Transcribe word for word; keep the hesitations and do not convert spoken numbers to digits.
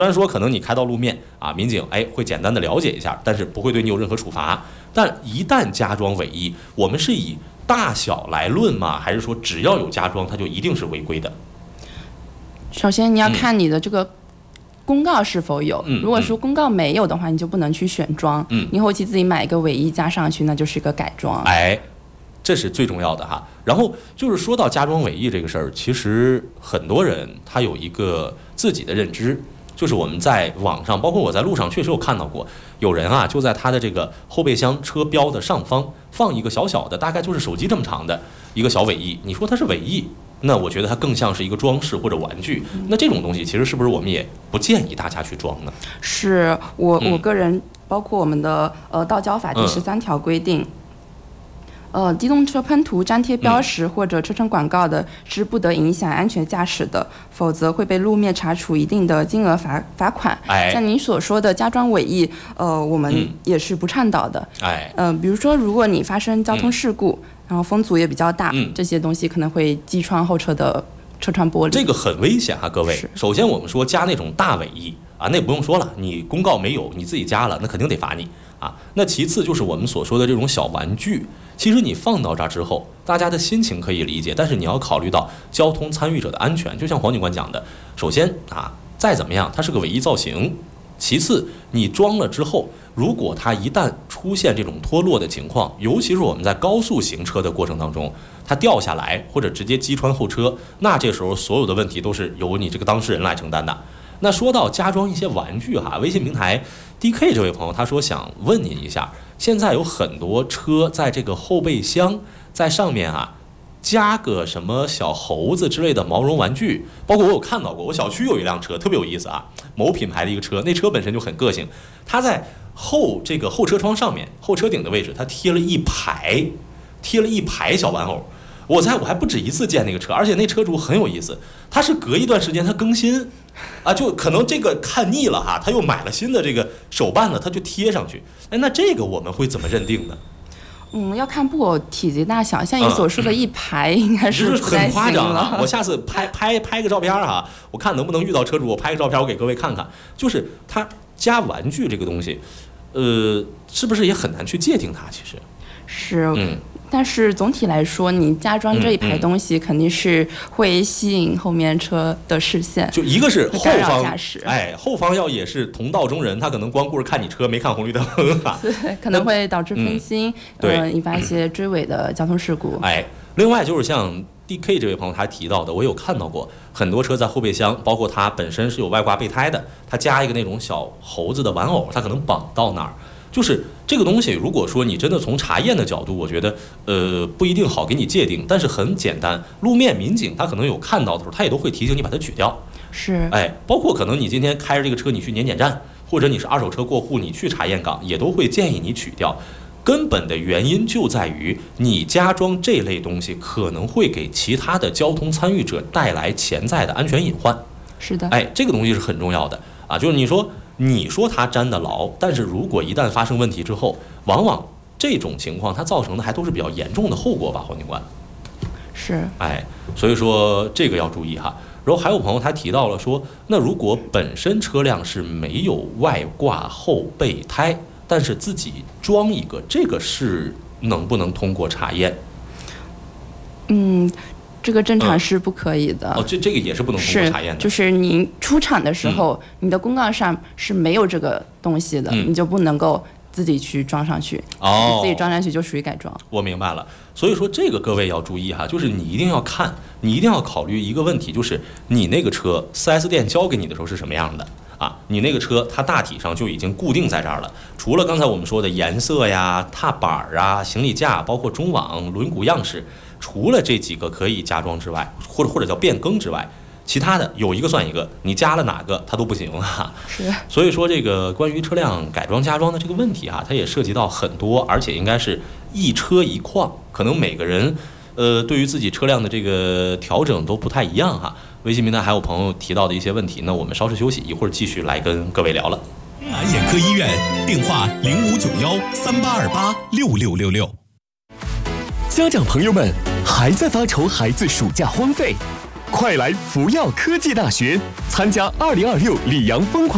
虽然说可能你开到路面啊，民警哎会简单的了解一下，但是不会对你有任何处罚。但一旦加装尾翼，我们是以大小来论吗？还是说只要有加装，它就一定是违规的？ 首先你要看你的这个公告是否有， 嗯、 如果说公告没有的话，你就不能去选装。嗯，你后期自己买一个尾翼加上去，那就是一个改装。 哎，这是最重要的哈。然后就是说到加装尾翼这个事儿，其实很多人他有一个自己的认知。就是我们在网上，包括我在路上，确实有看到过有人啊，就在他的这个后备箱车标的上方放一个小小的，大概就是手机这么长的一个小尾翼。你说它是尾翼，那我觉得它更像是一个装饰或者玩具。那这种东西，其实是不是我们也不建议大家去装呢？ 是我我个人，包括我们的呃道交法第十三条规定。嗯呃，机动车喷涂、粘贴标识或者车身广告的，是不得影响安全驾驶的，否则会被路面查处一定的金额罚罚款。 哎， 像您所说的加装尾翼，呃，我们也是不倡导的。 哎， 呃，比如说，如果你发生交通事故，嗯、然后风阻也比较大， 嗯、 这些东西可能会击穿后车的车窗玻璃， 这个很危险啊，各位。首先，我们说加那种大尾翼啊，那不用说了，你公告没有，你自己加了，那肯定得罚你啊。那其次就是我们所说的这种小玩具。其实你放到这儿之后，大家的心情可以理解，但是你要考虑到交通参与者的安全。就像黄警官讲的，首先啊，再怎么样，它是个尾翼造型；其次，你装了之后，如果它一旦出现这种脱落的情况，尤其是我们在高速行车的过程当中，它掉下来或者直接击穿后车，那这时候所有的问题都是由你这个当事人来承担的。那说到加装一些玩具哈，微信平台 D K 这位朋友他说想问您一下，现在有很多车在这个后备箱在上面啊加个什么小猴子之类的毛绒玩具，包括我有看到过，我小区有一辆车特别有意思啊，某品牌的一个车，那车本身就很个性，它在后这个后车窗上面后车顶的位置，它贴了一排贴了一排小玩偶。我猜我还不止一次见那个车，而且那车主很有意思，他是隔一段时间他更新，啊，就可能这个看腻了哈，他又买了新的这个手办了，他就贴上去。哎，那这个我们会怎么认定呢？ 嗯，要看布偶体积大小，像你所说的一排，应该是不太行了。 很夸张啊！我下次拍拍拍个照片啊，我看能不能遇到车主，我拍个照片，我给各位看看。就是他加玩具这个东西，呃，是不是也很难去界定它？其实是， 嗯。 但是总体来说，你加装这一排东西肯定是会吸引后面车的视线， 就一个是后方驾驶， 哎，后方要也是同道中人，他可能光顾着看你车，没看红绿灯啊， 对，可能会导致分心，嗯、 对、 呃，引发一些追尾的交通事故。 哎，另外就是像 D K 这位朋友他提到的，我有看到过很多车在后备箱，包括它本身是有外挂备胎的，它加一个那种小猴子的玩偶，它可能绑到那儿。就是这个东西，如果说你真的从查验的角度，我觉得呃不一定好给你界定，但是很简单，路面民警他可能有看到的时候，他也都会提醒你把它取掉。 是， 哎，包括可能你今天开着这个车你去年检站，或者你是二手车过户你去查验岗，也都会建议你取掉。根本的原因就在于你加装这类东西可能会给其他的交通参与者带来潜在的安全隐患。 是的， 哎，这个东西是很重要的啊，就是你说。你说它粘得牢，但是如果一旦发生问题之后，往往这种情况它造成的还都是比较严重的后果吧，黄警官。 是， 哎，所以说这个要注意哈。然后还有朋友他提到了说，那如果本身车辆是没有外挂后备胎，但是自己装一个，这个是能不能通过查验？ 嗯。这个正常是不可以的、 嗯、哦，这这个也是不能通过查验的。 就是您出厂的时候、嗯，你的公告上是没有这个东西的，嗯、你就不能够自己去装上去。哦，你自己装上去就属于改装。 我明白了，所以说这个各位要注意哈，就是你一定要看，你一定要考虑一个问题，就是你那个车 四 S 店交给你的时候是什么样的啊？你那个车它大体上就已经固定在这儿了，除了刚才我们说的颜色呀、踏板啊、行李架，包括中网、轮毂样式。除了这几个可以加装之外，或者或者叫变更之外，其他的有一个算一个，你加了哪个它都不行啊。 是， 所以说这个关于车辆改装加装的这个问题啊，它也涉及到很多，而且应该是一车一况，可能每个人呃对于自己车辆的这个调整都不太一样哈。微信平台还有朋友提到的一些问题，那我们稍事休息，一会儿继续来跟各位聊了。 南眼科医院电话零五九幺三八二八六六六六。 家长朋友们还在发愁孩子暑假荒废？快来福耀科技大学参加二零二六里昂疯狂